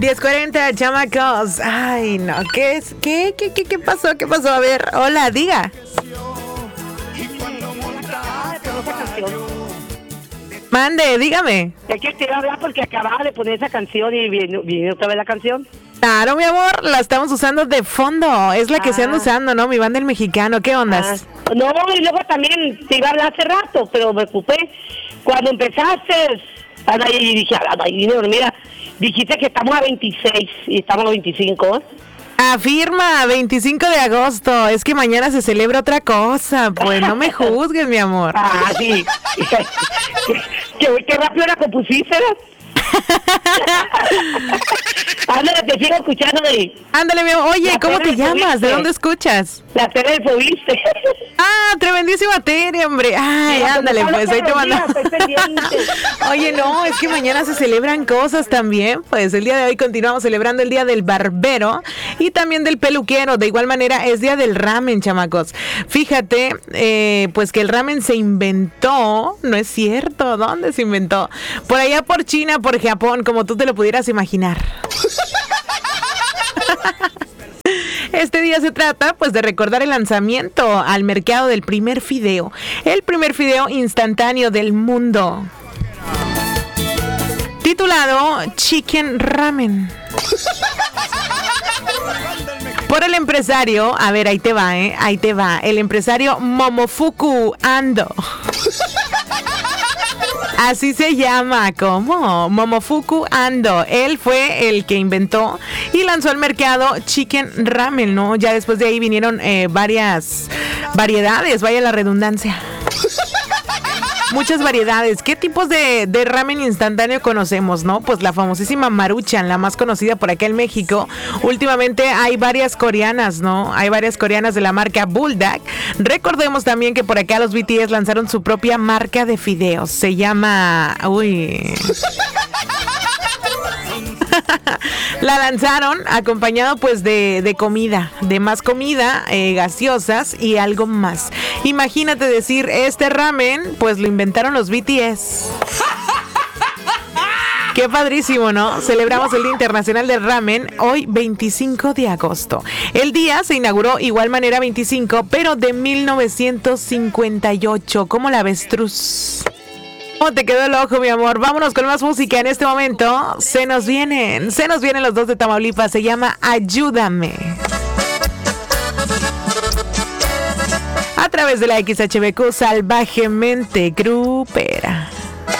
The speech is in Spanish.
10:40, chamacos. Ay, no, ¿qué es? ¿Qué pasó? ¿Qué pasó? A ver, hola, diga. Mande, dígame. Es que te iba a hablar porque acababa de poner esa canción y viene otra vez la canción. Claro, mi amor, la estamos usando de fondo. Es la que se anda usando, ¿no? Mi banda El Mexicano. ¿Qué ondas? No, y luego también te iba a hablar hace rato, pero me ocupé. Cuando empezaste, y dije, ahí mira, dijiste que estamos a 26 y estamos a 25, ¿eh? Afirma, 25 de agosto. Es que mañana se celebra otra cosa. Pues no me juzgues, mi amor. Sí. ¿Qué rápido la compusiste? Ándale, te sigo escuchando de... Ándale, mi amor. Oye, ¿cómo te llamas? ¿De dónde escuchas? La tele del Fobiste. Tremendísima tele, hombre. Ay, ándale, pues ahí te mando. Oye, no, es que mañana se celebran cosas también. Pues el día de hoy continuamos celebrando el Día del Barbero y también del Peluquero. De igual manera es Día del Ramen, chamacos. Fíjate, pues que el ramen se inventó, no es cierto, ¿dónde se inventó? Por allá por China, por Japón, como tú te lo pudieras imaginar. Este día se trata, pues, de recordar el lanzamiento al mercado del primer fideo, el primer fideo instantáneo del mundo, titulado Chicken Ramen. Por el empresario, a ver, ahí te va, el empresario Momofuku Ando. Así se llama, ¿cómo? Momofuku Ando. Él fue el que inventó y lanzó al mercado Chicken Ramen, ¿no? Ya después de ahí vinieron varias variedades, vaya la redundancia. Muchas variedades. ¿Qué tipos de ramen instantáneo conocemos, no? Pues la famosísima Maruchan, la más conocida por acá en México. Últimamente hay varias coreanas, ¿no? Hay varias coreanas de la marca Bulldog. Recordemos también que por acá los BTS lanzaron su propia marca de fideos. Se llama... La lanzaron acompañado pues de comida, de más comida, gaseosas y algo más. Imagínate decir, este ramen pues lo inventaron los BTS. Qué padrísimo, ¿no? Celebramos el Día Internacional del Ramen hoy 25 de agosto. El día se inauguró igual manera 25, pero de 1958, como la avestruz. ¿Cómo te quedó el ojo, mi amor? Vámonos con más música en este momento. Se nos vienen los dos de Tamaulipas. Se llama Ayúdame. A través de la XHBQ Salvajemente Grupera.